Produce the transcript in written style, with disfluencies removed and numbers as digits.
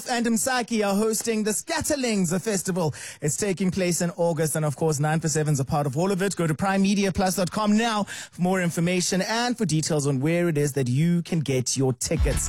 and Msaki are hosting the Scatterlings Festival. It's taking place in August, and of course 9 for 7 is a part of all of it. Go to primemediaplus.com now for more information and for details on where it is that you can get your tickets.